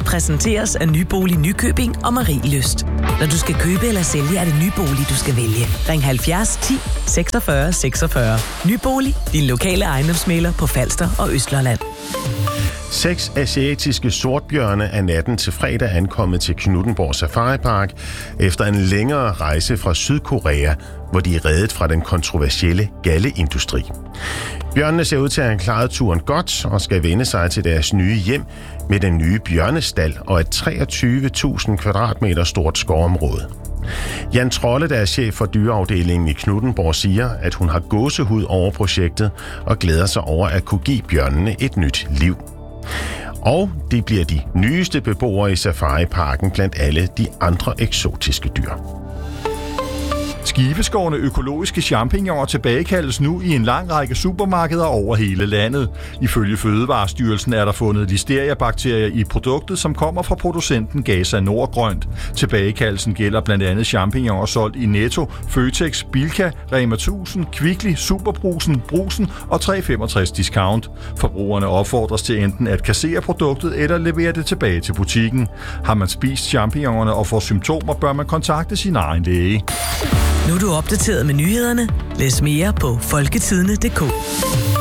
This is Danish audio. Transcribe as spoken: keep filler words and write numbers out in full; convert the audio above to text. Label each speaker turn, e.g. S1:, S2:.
S1: præsenteres af Nybolig Nykøbing og Marielyst. Når du skal købe eller sælge, er det Nybolig, du skal vælge. Ring halvfjerds ti seksogfyrre seksogfyrre. Nybolig, din lokale ejendomsmægler på Falster og Østlandet.
S2: Seks asiatiske sortbjørne er natten til fredag ankommet til Knuthenborg Safari Park efter en længere rejse fra Sydkorea, hvor de er reddet fra den kontroversielle galleindustri. Bjørnene ser ud til at have klaret turen godt og skal vende sig til deres nye hjem med den nye bjørnestal og et treogtyve tusind kvadratmeter stort skovområde. Jan Trolle, der er chef for dyreafdelingen i Knuthenborg, siger, at hun har gåsehud over projektet og glæder sig over at kunne give bjørnene et nyt liv. Og de bliver de nyeste beboere i Safari-parken blandt alle de andre eksotiske dyr.
S3: Skiveskårne økologiske champignoner tilbagekaldes nu i en lang række supermarkeder over hele landet. Ifølge Fødevarestyrelsen er der fundet listeria-bakterier i produktet, som kommer fra producenten Gaza Nordgrønt. Tilbagekaldelsen gælder blandt andet champignoner solgt i Netto, Føtex, Bilka, Rema tusind, Kvickly, Superbrusen, Brusen og tre femogtres Discount. Forbrugerne opfordres til enten at kassere produktet eller levere det tilbage til butikken. Har man spist champignonerne og får symptomer, bør man kontakte sin egen læge.
S1: Nu er du opdateret med nyhederne. Læs mere på folketidende punktum d k.